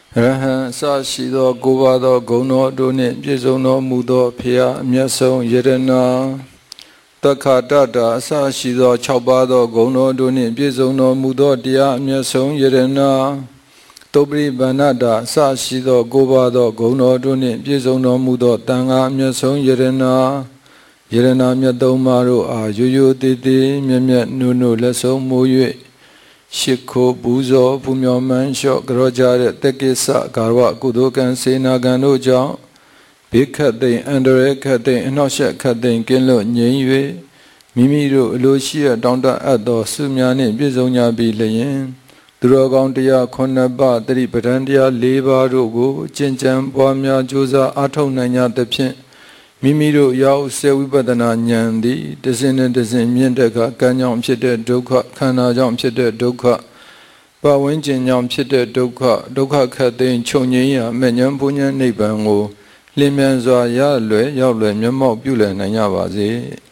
ရဟံအစရှိသောကိုးပါးသောဂုဏ်တော်တို့နှင့်ပြည့်စုံတော်မူသောဖျားအမျက်ဆုံးယရနာတက္ခတတာအစရှိသော6ပါးသောဂုဏ်တော်တို့နှင့်ပြည့်စုံတော်မူသောတရားအမျက်ဆုံးယရနာတုပ္ပရိဗန္နတာအစရှိသောကိုးပါးသောဂုဏ်တော်တို့နှင့်ပြည့်စုံတော်မူသောတန်ခါအမျက်ဆုံးယရနာယရနာမြတ်သုံးပါးတို့အားရိုးရိုးသေးသေးမြတ်မြတ်နုနုလက်ဆုံးမိုး၍ရှိခိုးပူဇော်ပူမြော်မှန်းလျှော့ကြောကြတဲ့တက်ကိစ္စကာရဝကုသိုလ်ကံစေနာကံတို့ကြောင့်ဘေးခတ်သိမ်းအန္တရာယ်ခတ်သိမ်းအနှောက်အယှက်ခတ်သိမ်းကင်းလွတ်ငြိမ်း၍မိမိတို့အလိုရှိရတောင်းတအပ်သောဆုများနှင့်ပြည့်စုံကြပြီလျင်သူတော်ကောင်းတရား9ပါးတတိပဋ္ဌာန်တရား4ပါးတို့ကိုကျင့်ကြံပွားများကြိုးစားအားထုတ်နိုင်ကြသဖြင့်မိမိတို့ရောက်စေဝိပဿနာဉာဏ်သည်တစင်းနဲ့တစင်းမြင့်တဲ့ကကံကြောင့်ဖြစ်တဲ့ဒုက္ခခန္ဓာကြောင့်ဖြစ်တဲ့ဒုက္ခပဝိဉ္ဇဉ်ကြောင့်ဖြစ်တဲ့ဒုက္ခခတ်သိမ်းချုပ်ငြိမ်းရာမဲ့ဉဏ်ပူဉ္ဇဉ်နိဗ္ဗာန်ကိုလင်းမြန်စွာရလွယ်ရောက်လွယ်မျက်မှောက်ပြုလည်နိုင်ကြပါစေ